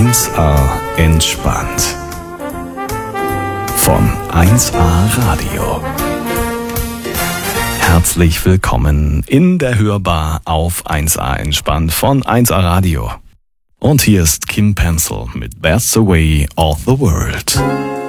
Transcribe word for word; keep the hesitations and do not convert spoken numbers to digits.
eins A entspannt. Von eins A Radio. Herzlich willkommen in der Hörbar auf eins A entspannt von eins A Radio. Und hier ist Kim Pencil mit That's the Way of the World.